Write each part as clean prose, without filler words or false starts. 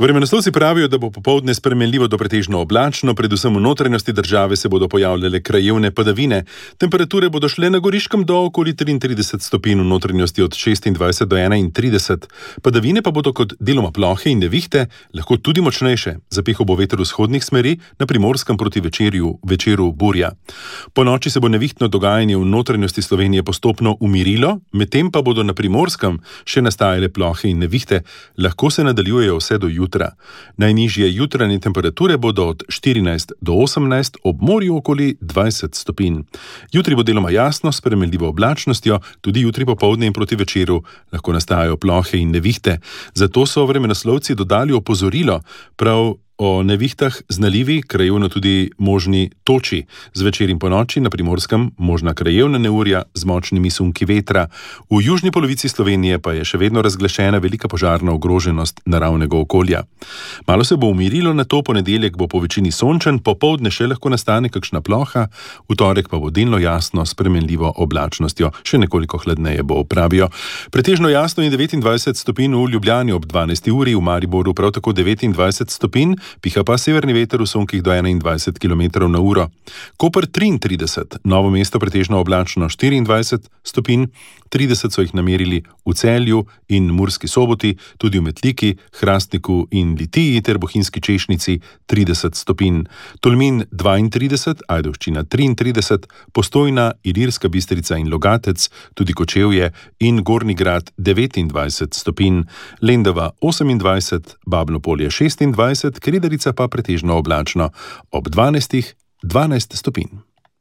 Vremenoslovci pravijo, da bo popoldne spremenljivo do pretežno oblačno, predvsem v notranjosti države se bodo pojavljale krajevne padavine. Temperature bodo šle na Goriškem do okoli 33 stopinj, v notranjosti od 26 do 31. Padavine pa bodo kot deloma plohe in nevihte, lahko tudi močnejše. Zapihal bo veter vzhodnih smeri, na Primorskem proti večeru burja. Po noči se bo nevihtno dogajanje v notranjosti Slovenije postopno umirilo, medtem pa bodo na Primorskem še nastajale plohe in nevihte, lahko se nadaljujejo vse do jutra. Najnižje jutranje temperature bodo od 14 do 18, ob morju okoli 20 stopinj. Jutri bo deloma jasno, s spremenljivo oblačnostjo, tudi jutri popoldne in proti večeru lahko nastajajo plohe in nevihte. Zato so vremenoslovci dodali opozorilo prav o nevihtah z nalivi, krajevno tudi možni toči. Zvečer in ponoči na Primorskem možna krajevna neurja z močnimi sunki vetra. V južni polovici Slovenije pa je še vedno razglašena velika požarna ogroženost naravnega okolja. Malo se bo umirilo, nato ponedeljek bo po večini sončen, popoldne še lahko nastane kakšna ploha, v torek pa bo delno jasno s spremenljivo oblačnostjo, še nekoliko hladneje bo, pravijo. Pretežno jasno in 29 stopinj v Ljubljani ob 12. uri, v Mariboru prav tako 29 stopinj, piha pa severni veter v sunkih do 21 km/h. Koper 33, Novo mesto pretežno oblačno 24 stopinj, 30 so jih namerili v Celju in Murski Soboti, tudi v Metliki, Hrastniku in Litiji ter Bohinjski Češnici 30 stopinj. Tolmin 32, Ajdovščina 33, Postojna, Ilirska Bistrica in Logatec, tudi Kočevje in Gornji Grad 29 stopinj. Lendava 28, Babno Polje 26, Kredarica pa pretežno oblačno ob 12 stopinj.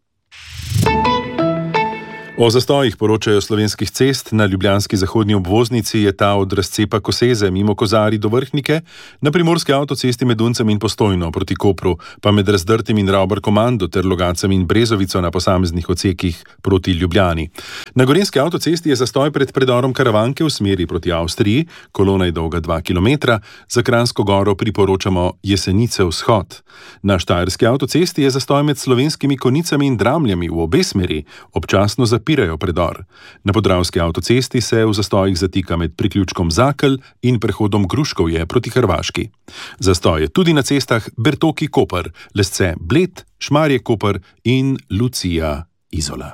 O zastojih poročajo Slovenskih cest. Na ljubljanski zahodni obvoznici je ta od razcepa Koseze mimo Kozarij do Vrhnike, na primorski avtocesti med Duncem in Postojno proti Kopru, pa med Razdrtim in Ravbar-Komando ter Logacem in Brezovico na posameznih odsekih proti Ljubljani. Na gorenjski avtocesti je zastoj pred predorom Karavanke v smeri proti Avstriji, kolona je dolga 2 km, za Kranjsko Goro priporočamo Jesenice vzhod. Na štajerski avtocesti je zastoj med Slovenskimi Konjicami in Dramljami v obe smeri, občasno zapirajo predor. Na podravski avtocesti se v zastojih zatika med priključkom Zakelj in prehodom Gruškovje proti Hrvaški. Zastoj je tudi na cestah Bertoki-Koper, Lesce Bled, Šmarje-Koper in Lucija-Izola.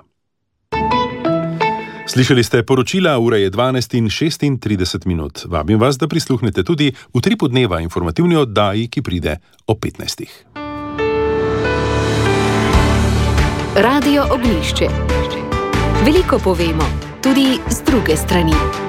Slišali ste poročila, ura je 12:36. Vabim vas, da prisluhnete tudi v Tripu dneva informativni oddaji, ki pride o 15. Radio Ognjišče. Veliko povemo, tudi z druge strani.